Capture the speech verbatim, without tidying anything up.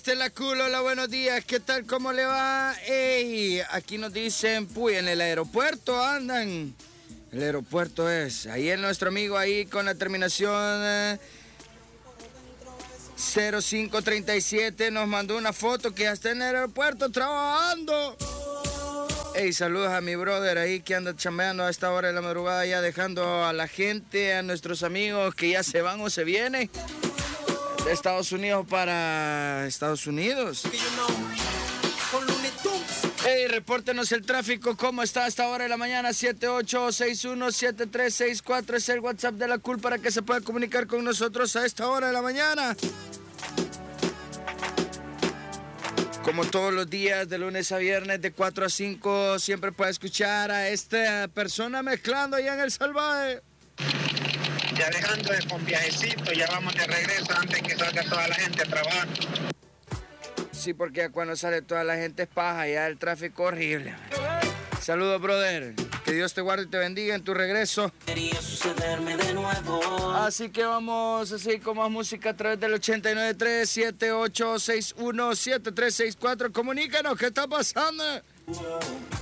Este es la culo, hola, buenos días, ¿qué tal? ¿Cómo le va? Ey, aquí nos dicen, puy, en el aeropuerto andan. El aeropuerto es, ahí es nuestro amigo ahí con la terminación eh, cero cinco treinta y siete, nos mandó una foto que ya está en el aeropuerto trabajando. Ey, saludos a mi brother ahí que anda chambeando a esta hora de la madrugada, ya dejando a la gente, a nuestros amigos que ya se van o se vienen de Estados Unidos para Estados Unidos. Hey, repórtenos el tráfico, ¿cómo está a esta hora de la mañana? siete ocho seis uno siete tres seis cuatro es el WhatsApp de la Cool para que se pueda comunicar con nosotros a esta hora de la mañana. Como todos los días, de lunes a viernes, de cuatro a cinco, siempre puede escuchar a esta persona mezclando allá en El Salvaje. Ya dejando de con viajecito, ya vamos de regreso antes que salga toda la gente a trabajar. Sí, porque cuando sale toda la gente es paja, ya el tráfico horrible. Saludos, brother. Que Dios te guarde y te bendiga en tu regreso. Así que vamos así con más música a través del ochenta y nueve tres siete ocho seis uno siete tres seis cuatro. Comunícanos, ¿qué está pasando?